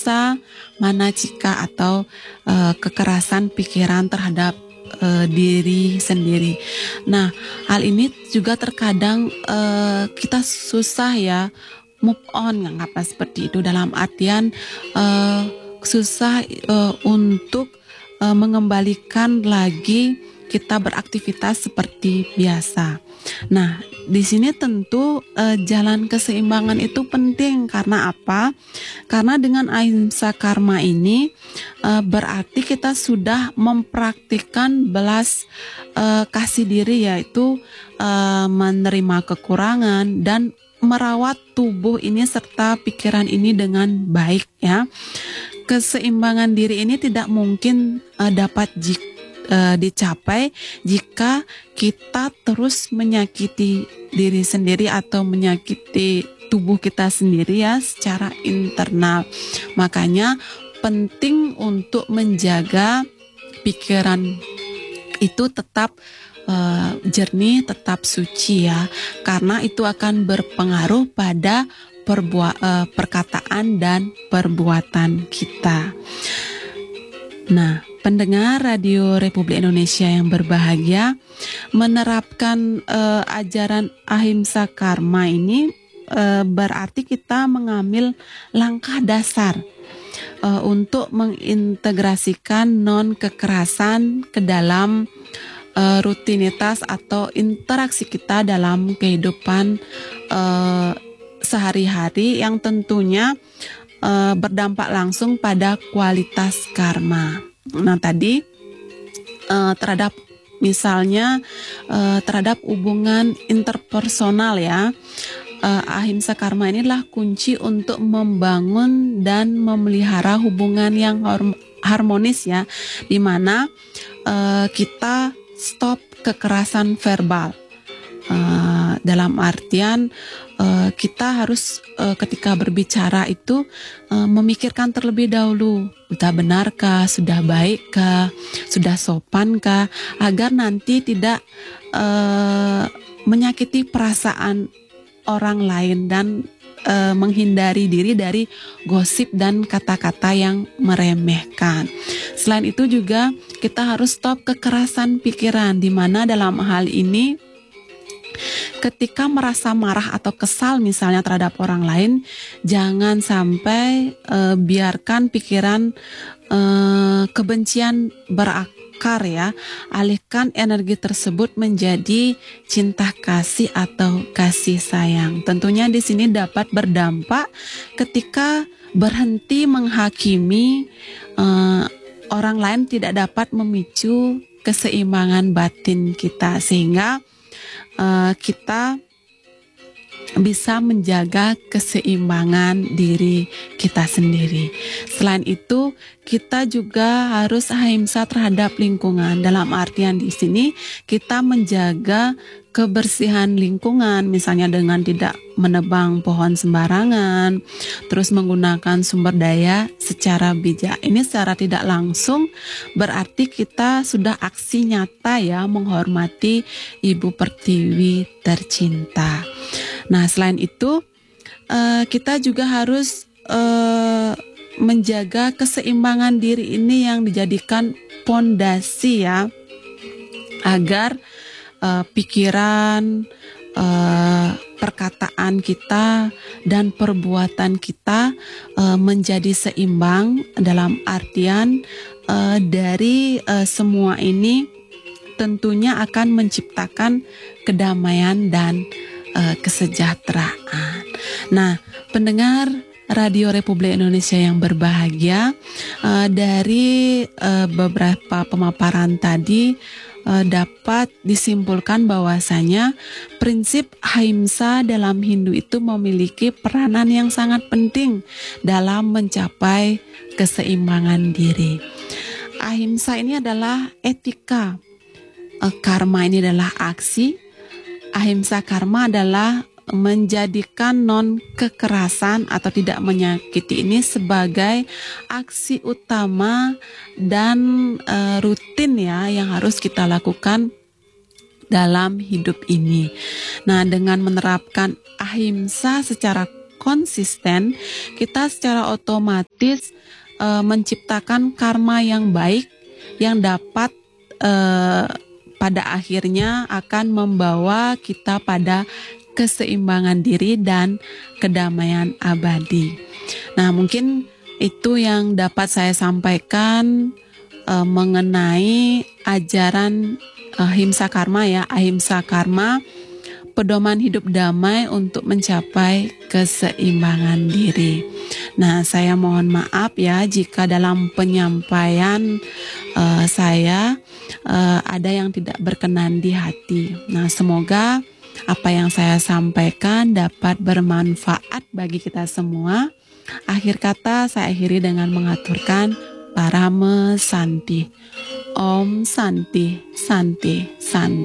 manacika atau kekerasan pikiran terhadap diri sendiri. Nah, hal ini juga terkadang kita susah ya move on, ngapa seperti itu, dalam artian susah untuk mengembalikan lagi kita beraktivitas seperti biasa. Nah, di sini tentu jalan keseimbangan itu penting. Karena apa? Karena dengan ahimsa karma ini berarti kita sudah mempraktikkan belas kasih diri, yaitu menerima kekurangan dan merawat tubuh ini serta pikiran ini dengan baik ya. Keseimbangan diri ini tidak mungkin dapat dicapai jika kita terus menyakiti diri sendiri atau menyakiti tubuh kita sendiri ya secara internal. Makanya penting untuk menjaga pikiran itu tetap jernih, tetap suci ya, karena itu akan berpengaruh pada perkataan dan perbuatan kita. Nah, pendengar Radio Republik Indonesia yang berbahagia, menerapkan ajaran ahimsa karma ini berarti kita mengambil langkah dasar untuk mengintegrasikan non-kekerasan ke dalam rutinitas atau interaksi kita dalam kehidupan sehari-hari yang tentunya berdampak langsung pada kualitas karma. Nah, tadi terhadap misalnya terhadap hubungan interpersonal ya, ahimsa karma inilah kunci untuk membangun dan memelihara hubungan yang harmonis ya, di mana kita stop kekerasan verbal. Dalam artian kita harus ketika berbicara itu memikirkan terlebih dahulu, sudah benarkah, sudah baikkah, sudah sopankah, agar nanti tidak menyakiti perasaan orang lain dan menghindari diri dari gosip dan kata-kata yang meremehkan. Selain itu juga kita harus stop kekerasan pikiran, di mana dalam hal ini ketika merasa marah atau kesal misalnya terhadap orang lain, jangan sampai biarkan pikiran kebencian berakar ya. Alihkan energi tersebut menjadi cinta kasih atau kasih sayang. Tentunya di sini dapat berdampak ketika berhenti menghakimi orang lain, tidak dapat memicu keseimbangan batin kita, sehingga kita bisa menjaga keseimbangan diri kita sendiri. Selain itu, kita juga harus ahimsa terhadap lingkungan. Dalam artian di sini kita menjaga kebersihan lingkungan, misalnya dengan tidak menebang pohon sembarangan, terus menggunakan sumber daya secara bijak. Ini secara tidak langsung berarti kita sudah aksi nyata ya, menghormati Ibu Pertiwi tercinta. Nah, selain itu kita juga harus menjaga keseimbangan diri ini yang dijadikan pondasi ya, agar pikiran, perkataan kita dan perbuatan kita menjadi seimbang. Dalam artian dari semua ini tentunya akan menciptakan kedamaian dan kesejahteraan. Nah, pendengar Radio Republik Indonesia yang berbahagia, dari beberapa pemaparan tadi dapat disimpulkan bahwasanya prinsip ahimsa dalam Hindu itu memiliki peranan yang sangat penting dalam mencapai keseimbangan diri. Ahimsa ini adalah etika, karma ini adalah aksi. Ahimsa karma adalah menjadikan non-kekerasan atau tidak menyakiti ini sebagai aksi utama dan rutin ya, yang harus kita lakukan dalam hidup ini. Nah, dengan menerapkan ahimsa secara konsisten, kita secara otomatis menciptakan karma yang baik yang dapat pada akhirnya akan membawa kita pada keseimbangan diri dan kedamaian abadi. Nah, mungkin itu yang dapat saya sampaikan mengenai ajaran ahimsa karma ya, ahimsa karma, pedoman hidup damai untuk mencapai keseimbangan diri. Nah, saya mohon maaf ya jika dalam penyampaian saya ada yang tidak berkenan di hati. Nah, semoga apa yang saya sampaikan dapat bermanfaat bagi kita semua. Akhir kata saya akhiri dengan mengaturkan Parama Santi. Om Santi, Santi, Santi.